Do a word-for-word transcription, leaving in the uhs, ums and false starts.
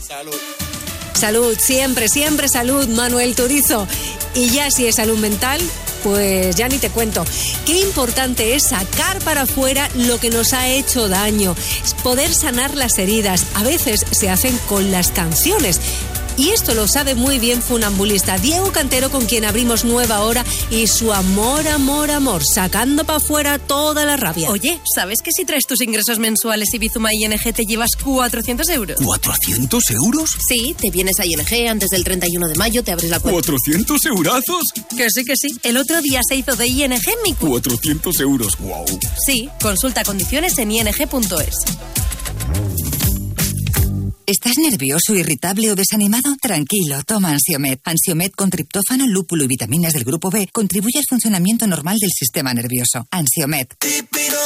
Salud. Salud, siempre, siempre salud, Manuel Turizo. Y ya si es salud mental, pues ya ni te cuento. Qué importante es sacar para afuera lo que nos ha hecho daño, poder sanar las heridas. A veces se hacen con las canciones. Y esto lo sabe muy bien Funambulista Diego Cantero, con quien abrimos nueva hora, y su amor, amor, amor, sacando para afuera toda la rabia. Oye, ¿sabes que si traes tus ingresos mensuales y Bizuma I N G te llevas cuatrocientos euros? ¿cuatrocientos euros? Sí, te vienes a I N G antes del treinta y uno de mayo, te abres la cuenta. ¿cuatrocientos eurazos? Que sí, que sí. El otro día se hizo de I N G mi cu... cuatrocientos euros, wow. Sí, consulta condiciones en i n g punto es. ¿Estás nervioso, irritable o desanimado? Tranquilo, toma Ansiomed. Ansiomed con triptófano, lúpulo y vitaminas del grupo B contribuye al funcionamiento normal del sistema nervioso. Ansiomed.